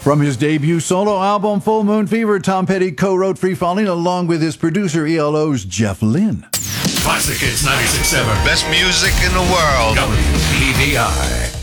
From his debut solo album, Full Moon Fever, Tom Petty co-wrote Free Falling along with his producer ELO's Jeff Lynne. Classic Hits 96.7. Best music in the world. WPVI.